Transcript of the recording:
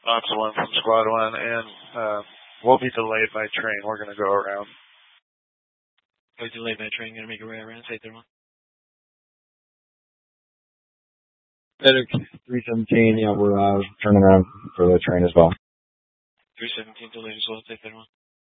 Ops 1 from Squad 1, and we'll be delayed by train. We're going to go around. We're delayed by train. Going to make a way around. Say 31. FedEx 317, yeah, we're turning around for the train as well. 317 delayed as well. Say 31.